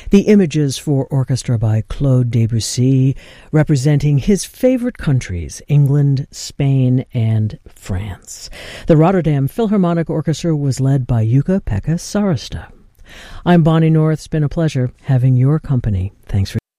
The Images for Orchestra by Claude Debussy, representing his favorite countries, England, Spain, and France. The Rotterdam Philharmonic Orchestra was led by Jukka-Pekka Sarasta. I'm Bonnie North. It's been a pleasure having your company. Thanks for